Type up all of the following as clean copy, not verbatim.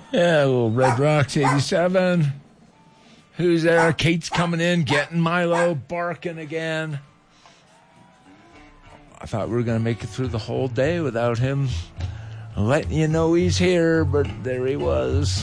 Yeah, little Red Rocks 87. Who's there? Kate's coming in, getting Milo, barking again. I thought we were going to make it through the whole day without him letting you know he's here, but there he was.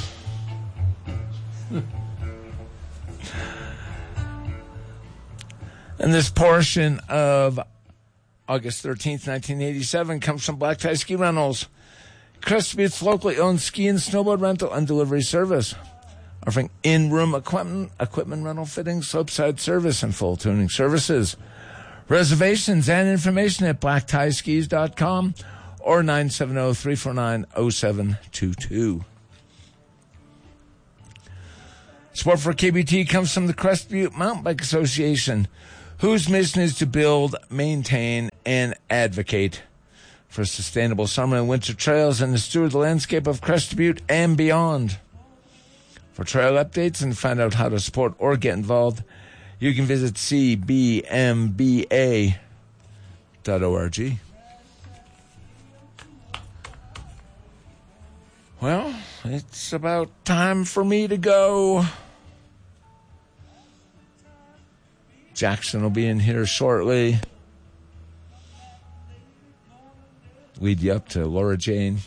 And this portion of August 13th, 1987 comes from Black Tie Ski Rentals. Crested Butte's locally owned ski and snowboard rental and delivery service, offering in-room equipment rental, fitting, slopeside service, and full tuning services. Reservations and information at blacktieskies.com or 970-349-0722. Support for KBT comes from the Crested Butte Mountain Bike Association, whose mission is to build, maintain, and advocate for sustainable summer and winter trails and to steward the landscape of Crested Butte and beyond. For trail updates and find out how to support or get involved, you can visit cbmba.org. Well, it's about time for me to go. Jackson will be in here shortly. Lead you up to Laura Jane.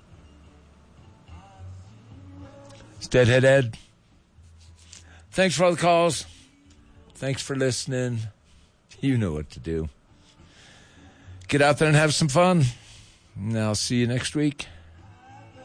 It's Deadhead Ed. Thanks for all the calls. Thanks for listening. You know what to do. Get out there and have some fun. And I'll see you next week.